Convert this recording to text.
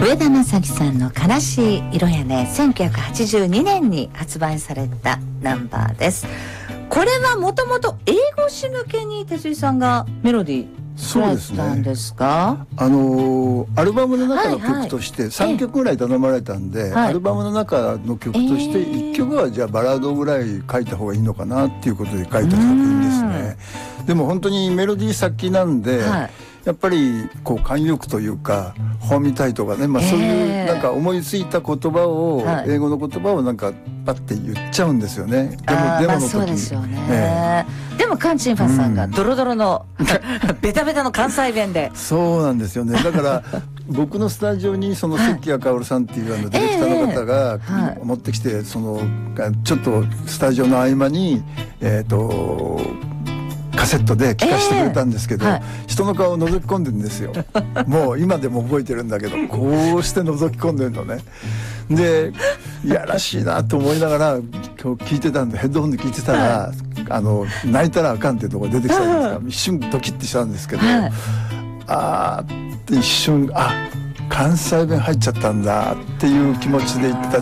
上田正樹さんの悲しい色やね、1982年に発売されたナンバーです。これはもともと英語詞向けに哲井さんがメロディー作られたんですか？ アルバムの中の曲として3曲ぐらい頼まれたんで、アルバムの中の曲として1曲はじゃあバラードぐらい書いた方がいいのかなっていうことで書いた作品ですね。でも本当にメロディー先なんで、やっぱりこう慣用句というか本みたいとかね、そういうなんか思いついた言葉を、英語の言葉をなんかパッて言っちゃうんですよね。 でもそうですよね。でもカンチンファさんがドロドロのベタベタの関西弁で、 そうなんですよね。だから僕のスタジオにその関谷薫さんっていうディレクターの方が持ってきて、そのちょっとスタジオの合間にカセットで聴かせてくれたんですけど、人の顔を覗き込んでるんですよ。もう今でも覚えてるんだけど、こうして覗き込んでるのね。で、いやらしいなと思いながら今日聞いてたんで、ヘッドホンで聞いてたら、泣いたらあかんっていうところが出てきたんですが、一瞬ドキッてしたんですけど、あーって一瞬、関西弁入っちゃったんだっていう気持ちで言ってた